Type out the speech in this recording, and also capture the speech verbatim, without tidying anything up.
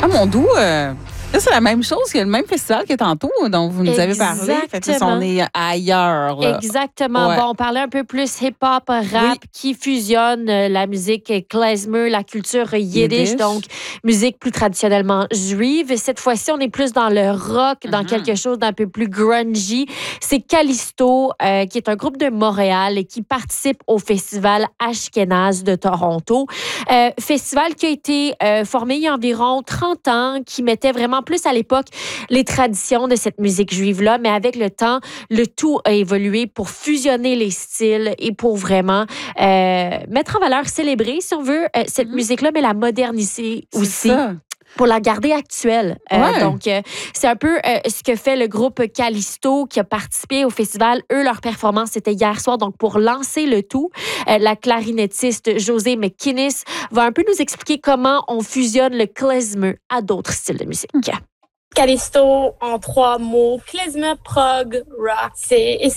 Ah, mon doux, euh, là, c'est la même chose que le même festival que tantôt dont vous nous avez parlé. Fait que là, on est ailleurs. Là. Exactement. Ouais. Bon, on parlait un peu plus hip-hop, rap, Oui. qui fusionne euh, la musique klezmer, la culture yiddish, Yiddish. donc musique plus traditionnellement juive. Et cette fois-ci, on est plus dans le rock, dans Mhm. quelque chose d'un peu plus grungy. C'est Callisto, euh, qui est un groupe de Montréal et qui participe au festival Ashkenaz de Toronto. Euh, festival qui a été euh, formé il y a environ trente ans, qui mettait vraiment plus à l'époque les traditions de cette musique juive-là, mais avec le temps, le tout a évolué pour fusionner les styles et pour vraiment euh, mettre en valeur, célébrer, si on veut, euh, cette Mhm. musique-là, mais la moderniser C'est aussi. ça. Pour la garder actuelle. Euh, Ouais. donc, euh, c'est un peu euh, ce que fait le groupe Callisto qui a participé au festival. Eux, leur performance, c'était hier soir. Donc, pour lancer le tout, euh, la clarinettiste José McInnes va un peu nous expliquer comment on fusionne le klezmer à d'autres styles de musique. Callisto, en trois mots, klezmer, prog, rock. C'est